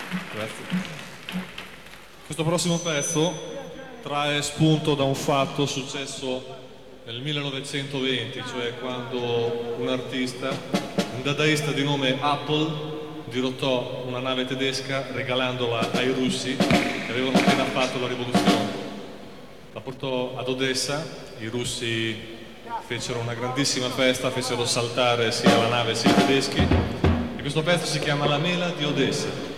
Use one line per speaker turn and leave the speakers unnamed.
Grazie. Questo prossimo pezzo trae spunto da un fatto successo nel 1920, cioè quando un artista, un dadaista di nome Apple, dirottò una nave tedesca regalandola ai russi che avevano appena fatto la rivoluzione. La portò ad Odessa, i russi fecero una grandissima festa, fecero saltare sia la nave sia i tedeschi, e questo pezzo si chiama La mela di Odessa.